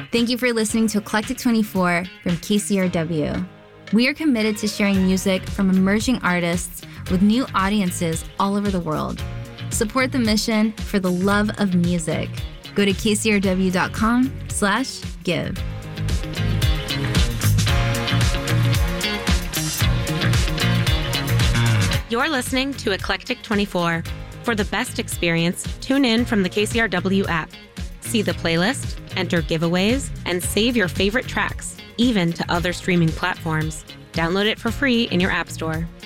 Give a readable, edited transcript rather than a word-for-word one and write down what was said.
Thank you for listening to Eclectic 24 from KCRW. We are committed to sharing music from emerging artists with new audiences all over the world. Support the mission for the love of music. Go to kcrw.com/give. You're listening to Eclectic 24. For the best experience, tune in from the KCRW app. See the playlist, enter giveaways, and save your favorite tracks, even to other streaming platforms. Download it for free in your app store.